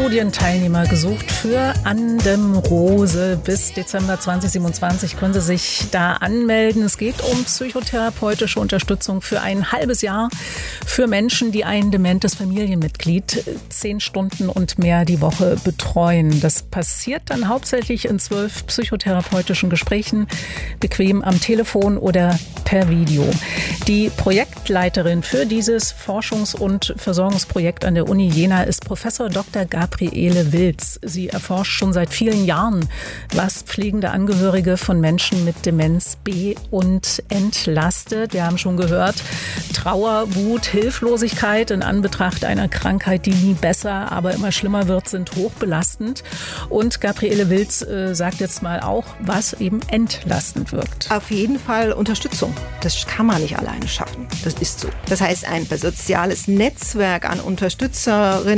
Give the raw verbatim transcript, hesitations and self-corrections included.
Studienteilnehmer gesucht für Andem-Rose. Bis Dezember zwanzig siebenundzwanzig können Sie sich da anmelden. Es geht um psychotherapeutische Unterstützung für ein halbes Jahr für Menschen, die ein dementes Familienmitglied zehn Stunden und mehr die Woche betreuen. Das passiert dann hauptsächlich in zwölf psychotherapeutischen Gesprächen, bequem am Telefon oder per Video. Die Projektleiterin für dieses Forschungs- und Versorgungsprojekt an der Uni Jena ist Professor Doktor Gabriele Wilz. Sie erforscht schon seit vielen Jahren, was pflegende Angehörige von Menschen mit Demenz be- und entlastet. Wir haben schon gehört, Trauer, Wut, Hilflosigkeit in Anbetracht einer Krankheit, die nie besser, aber immer schlimmer wird, sind hochbelastend. Und Gabriele Wilz äh, sagt jetzt mal auch, was eben entlastend wirkt. Auf jeden Fall Unterstützung. Das kann man nicht alleine schaffen. Das ist so. Das heißt, ein soziales Netzwerk an Unterstützerinnen